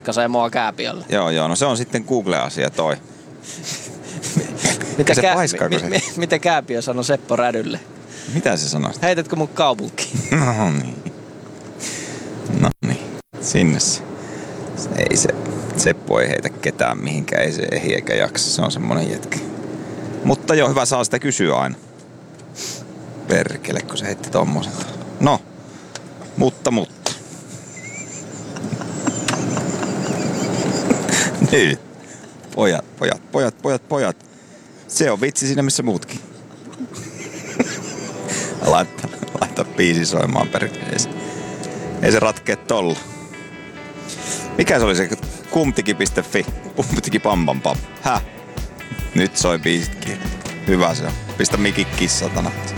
sai mua kääpiöllä. Joo, no se on sitten Google-asia toi. Mitä Kääpiö sanoi Seppo Rädylle? Mitä se sanoi? Heitätkö mun kaupunkiin? No niin. Sinne se. Ei se. Seppo ei heitä ketään mihinkään. Ei se ehdi eikä jaksa. Se on semmonen jätkä. Mutta joo, hyvä saa sitä kysyä aina. Perkele, kun se heitti tommosen. No. Mutta. Nyt. Pojat. Se on vitsi siinä, missä muutkin. Laita biisi soimaan perkeleesi. Ei se ratkee tolla. Mikä se oli se kumtiki.fi? Kumtiki pam. Häh? Nyt soi biisit kiinni. Hyvä se on. Pistä mikki kissatana.